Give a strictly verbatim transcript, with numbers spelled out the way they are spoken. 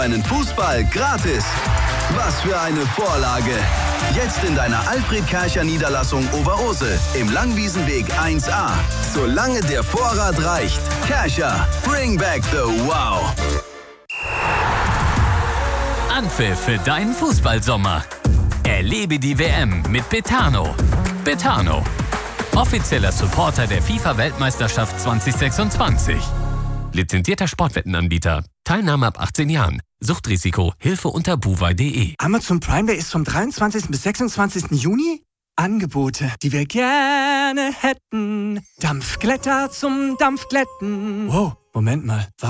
Einen Fußball gratis. Was für eine Vorlage. Jetzt in deiner Alfred-Kercher-Niederlassung Oberose im Langwiesenweg eins a. Solange der Vorrat reicht. Kercher, bring back the wow. Anpfiff für deinen Fußballsommer. Erlebe die W M mit Betano. Betano, offizieller Supporter der FIFA-Weltmeisterschaft zwanzig sechsundzwanzig. Lizenzierter Sportwettenanbieter. Teilnahme ab achtzehn Jahren. Suchtrisiko. Hilfe unter buwei punkt de. Amazon Prime Day ist vom dreiundzwanzigsten bis sechsundzwanzigsten Juni. Angebote, die wir gerne hätten. Dampfglätter zum Dampfglätten. Wow, Moment mal.